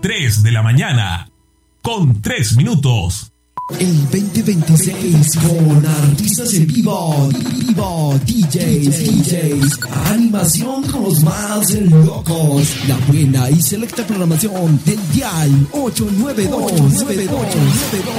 3 de la mañana, con 3 minutos. El 2026 con artistas en vivo, DJs, animación con los más locos, la buena y selecta programación del dial 892.